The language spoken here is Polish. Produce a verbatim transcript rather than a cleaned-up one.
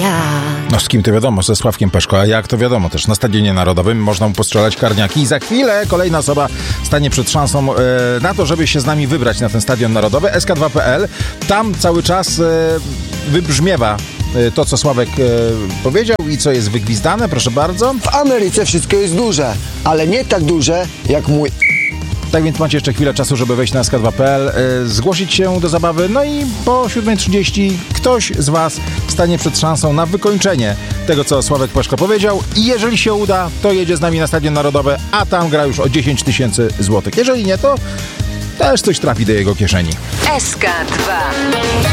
ja. No z kim to wiadomo, ze Sławkiem Peszko, a jak to wiadomo też, na Stadionie Narodowym można mu postrzelać karniaki i za chwilę kolejna osoba stanie przed szansą e, na to, żeby się z nami wybrać na ten Stadion Narodowy. S K dwa kropka P L, tam cały czas e, wybrzmiewa e, to, co Sławek e, powiedział i co jest wygwizdane, proszę bardzo. W Ameryce wszystko jest duże, ale nie tak duże jak mój... Tak więc macie jeszcze chwilę czasu, żeby wejść na S K dwa kropka P L, y, zgłosić się do zabawy, no i po siódma trzydzieści ktoś z was stanie przed szansą na wykończenie tego, co Sławek Peszko powiedział i jeżeli się uda, to jedzie z nami na Stadion Narodowy, a tam gra już o dziesięć tysięcy złotych. Jeżeli nie, to też coś trafi do jego kieszeni. S K dwa.